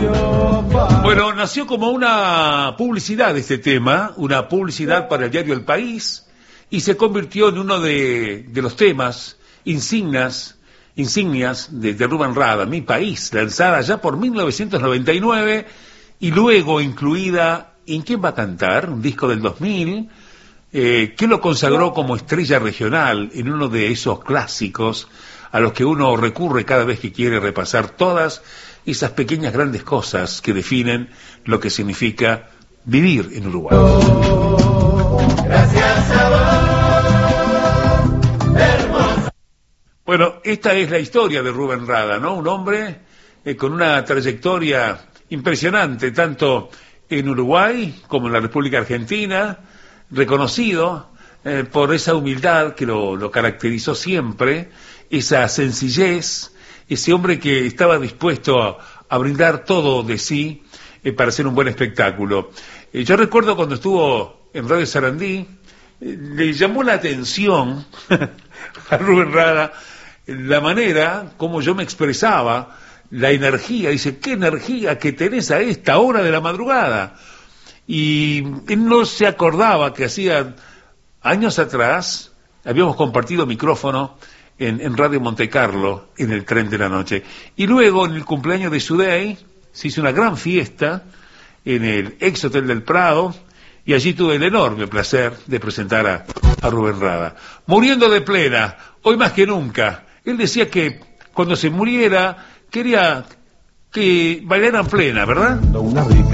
Bueno, nació como una publicidad este tema, una publicidad para el diario El País, y se convirtió en uno de los temas insignias de Rubén Rada, Mi País, lanzada ya por 1999 y luego incluida en ¿Quién va a cantar?, un disco del 2000, que lo consagró como estrella regional en uno de esos clásicos a los que uno recurre cada vez que quiere repasar todas esas pequeñas grandes cosas que definen lo que significa vivir en Uruguay. Gracias a vos, hermoso. Bueno, esta es la historia de Rubén Rada, ¿no? Un hombre con una trayectoria impresionante, tanto en Uruguay como en la República Argentina, reconocido por esa humildad que lo caracterizó siempre, esa sencillez, ese hombre que estaba dispuesto a brindar todo de sí para hacer un buen espectáculo. Yo recuerdo cuando estuvo en Radio Sarandí, le llamó la atención a Rubén Rada la manera como yo me expresaba, la energía. Dice, qué energía que tenés a esta hora de la madrugada. Y él no se acordaba que hacía años atrás habíamos compartido micrófono en Radio Monte Carlo, en el tren de la noche. Y luego, en el cumpleaños de Sudey, se hizo una gran fiesta en el ex Hotel del Prado, y allí tuve el enorme placer de presentar a Rubén Rada. Muriendo de plena, hoy más que nunca. Él decía que cuando se muriera, quería que bailaran plena, ¿verdad? Una rica